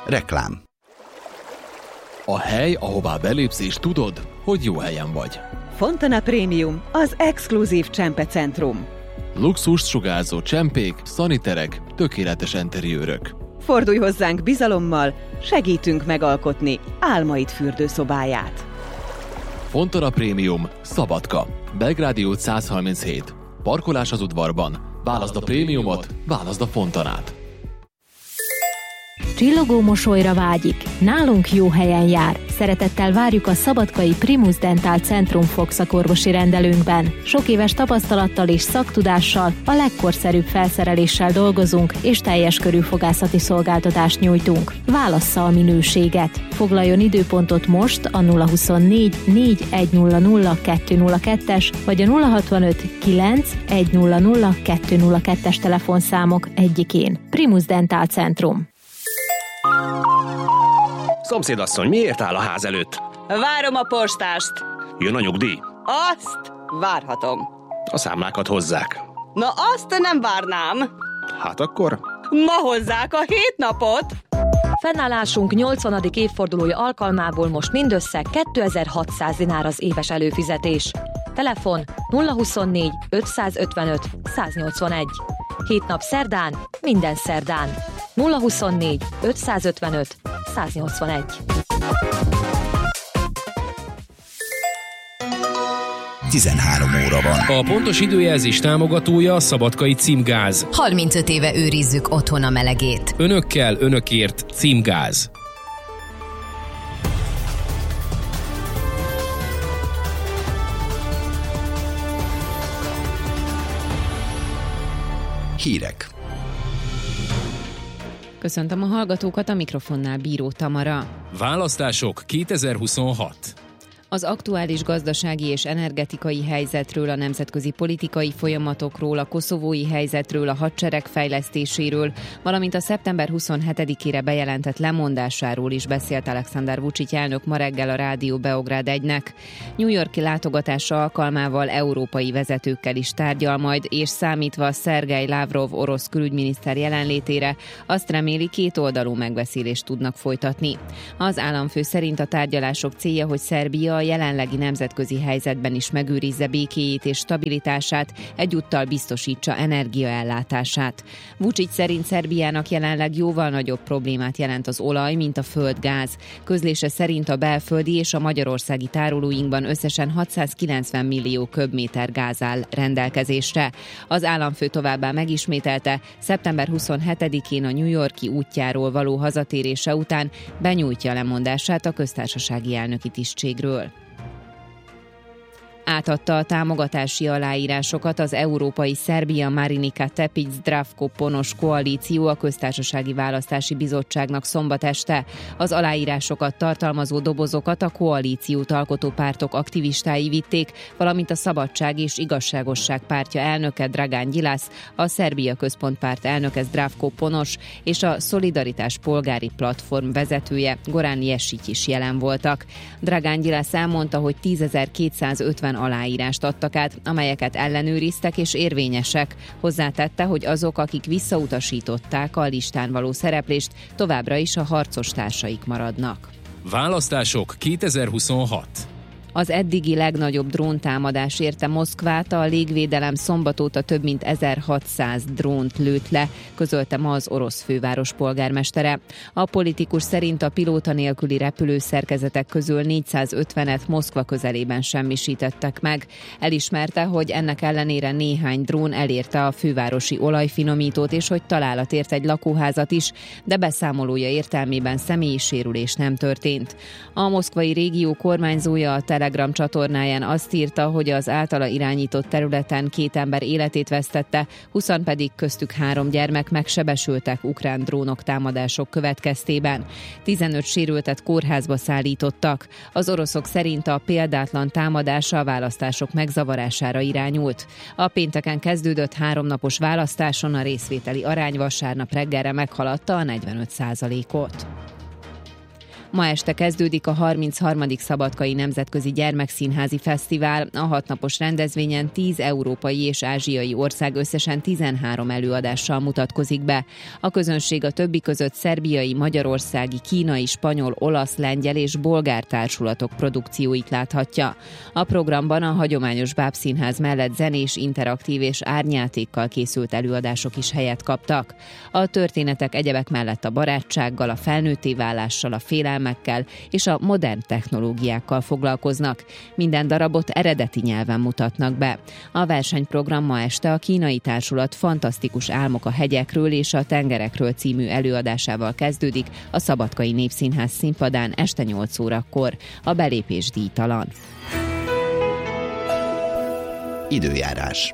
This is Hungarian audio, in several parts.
Reklám. A hely, ahová belépsz és tudod, hogy jó helyen vagy. Fontana Premium, az exkluzív csempecentrum. Luxust sugárzó csempék, szaniterek, tökéletes enteriőrök. Fordulj hozzánk bizalommal, segítünk megalkotni álmaid fürdőszobáját. Fontana Premium, Szabadka, Belgrádi út 137. Parkolás az udvarban. Válaszd a prémiumot, válaszd a Fontanát. Csillogó mosolyra vágyik. Nálunk jó helyen jár. Szeretettel várjuk a szabadkai Primus Dental Centrum fogszakorvosi rendelőnkben. Sok éves tapasztalattal és szaktudással, a legkorszerűbb felszereléssel dolgozunk, és teljes körű fogászati szolgáltatást nyújtunk. Válassza a minőséget. Foglaljon időpontot most a 024 4100 202-es vagy a 065 9 100 202-es telefonszámok egyikén. Primus Dental Centrum. Szomszédasszony, miért áll a ház előtt? Várom a postást. Jön a nyugdíj? Azt várhatom. A számlákat hozzák. Na azt nem várnám. Hát akkor? Ma hozzák a 7 napot. Fennállásunk 80. évfordulója alkalmából most mindössze 2600 dinár az éves előfizetés. Telefon 024 555 181. 7 nap szerdán, minden szerdán. 024 555 181. Óra van. A pontos időjelzés támogatója a Szabadkai Címgáz. 35 éve őrizzük otthon a melegét. Önökkel, önökért Címgáz. Hírek. Köszöntöm a hallgatókat, a mikrofonnál Bíró Tamara. Választások 2026. Az aktuális gazdasági és energetikai helyzetről, a nemzetközi politikai folyamatokról, a koszovói helyzetről, a hadsereg fejlesztéséről, valamint a szeptember 27-ére bejelentett lemondásáról is beszélt Aleksandar Vučić elnök ma reggel a Rádió Beograd 1-nek. New York-i látogatása alkalmával európai vezetőkkel is tárgyal majd, és számítva Szergej Lavrov orosz külügyminiszter jelenlétére, azt reméli, kétoldalú megbeszélést tudnak folytatni. Az államfő szerint a tárgyalások célja, hogy Szerbia a jelenlegi nemzetközi helyzetben is megőrizze békéjét és stabilitását, egyúttal biztosítsa energiaellátását. Vučić szerint Szerbiának jelenleg jóval nagyobb problémát jelent az olaj, mint a földgáz. Közlése szerint a belföldi és a magyarországi tárolóinkban összesen 690 millió köbméter gáz áll rendelkezésre. Az államfő továbbá megismételte, szeptember 27-én a New York-i útjáról való hazatérése után benyújtja lemondását a köztársasági elnöki tisztségről. Átadta a támogatási aláírásokat az Európai Szerbia Marinika Tepic Zdravko Ponos koalíció a Köztársasági Választási Bizottságnak szombat este. Az aláírásokat tartalmazó dobozokat a koalíciót alkotó pártok aktivistái vitték, valamint a Szabadság és Igazságosság pártja elnöke Dragan Đilas, a Szerbia Központpárt elnöke Zdravko Ponos és a Szolidaritás polgári platform vezetője Goran Ješić is jelen voltak. Dragan Đilas elmondta, hogy 10.250 aláírást adtak át, amelyeket ellenőriztek és érvényesek. Hozzátette, hogy azok, akik visszautasították a listán való szereplést, továbbra is a harcos társaik maradnak. Választások 2026. Az eddigi legnagyobb dróntámadás érte Moszkvát, a légvédelem szombat óta több mint 1600 drónt lőtt le, közölte ma az orosz főváros polgármestere. A politikus szerint a pilóta nélküli repülőszerkezetek közül 450-et Moszkva közelében semmisítettek meg. Elismerte, hogy ennek ellenére néhány drón elérte a fővárosi olajfinomítót, és hogy találat ért egy lakóházat is, de beszámolója értelmében személyi sérülés nem történt. A moszkvai régió kormányzója a Telegram csatornáján azt írta, hogy az általa irányított területen 2 ember életét vesztette, 20 pedig köztük 3 gyermek megsebesültek ukrán drónok támadások következtében. 15 sérültet kórházba szállítottak. Az oroszok szerint a példátlan támadása a választások megzavarására irányult. A pénteken kezdődött 3 napos választáson a részvételi arány vasárnap reggelre meghaladta a 45%-ot. Ma este kezdődik a 33. Szabadkai Nemzetközi Gyermekszínházi Fesztivál. A 6 napos rendezvényen 10 európai és ázsiai ország összesen 13 előadással mutatkozik be. A közönség a többi között szerbiai, magyarországi, kínai, spanyol, olasz, lengyel és bolgár társulatok produkcióit láthatja. A programban a hagyományos bábszínház mellett zenés, interaktív és árnyátékkal készült előadások is helyet kaptak. A történetek egyebek mellett a barátsággal, a felnőtté válással, a félelmekkel és a modern technológiákkal foglalkoznak. Minden darabot eredeti nyelven mutatnak be. A versenyprogram ma este a kínai társulat Fantasztikus álmok a hegyekről és a tengerekről című előadásával kezdődik a Szabadkai Népszínház színpadán este 8 órakor. A belépés díjtalan. Időjárás.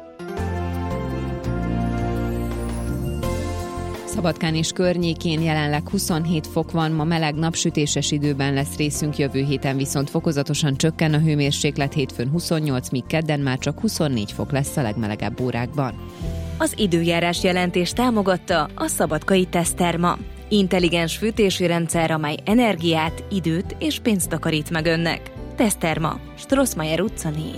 Szabadkán és környékén jelenleg 27 fok van, ma meleg napsütéses időben lesz részünk, jövő héten viszont fokozatosan csökken a hőmérséklet, hétfőn 28, míg kedden már csak 24 fok lesz a legmelegebb órákban. Az időjárás jelentés támogatta a Szabadkai Teszterma. Intelligens fűtési rendszer, amely energiát, időt és pénzt takarít meg önnek. Teszterma, Strossmayer utca 4.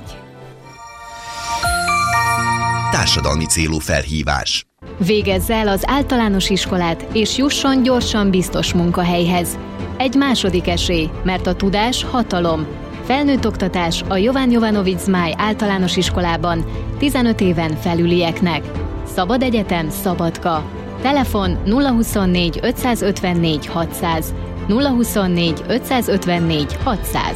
Társadalmi célú felhívás. Végezze el az általános iskolát, és jusson gyorsan biztos munkahelyhez. Egy második esély, mert a tudás hatalom. Felnőtt oktatás a Jovan Jovanovic Zmáj általános iskolában 15 éven felülieknek. Szabad egyetem, Szabadka. Telefon 024 554 600. 024 554 600.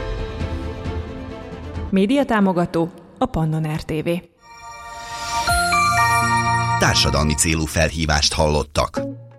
Média támogató a Pannon RTV. Társadalmi célú felhívást hallottak.